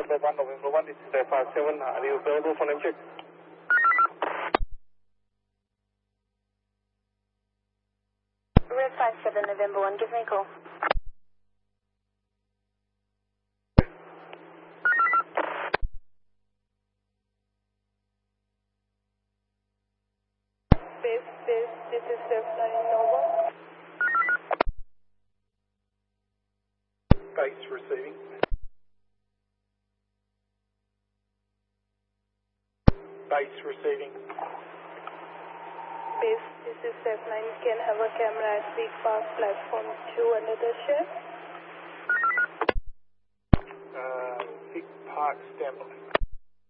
November 1, this is 57, are you available for name check? Red 57, November 1, give me a call. Base, this is Steph 9 Nova. Base receiving. Base receiving. Base, this is Steph 9. Can have a camera at Big Park platform 2 under the shed. Big Park standby.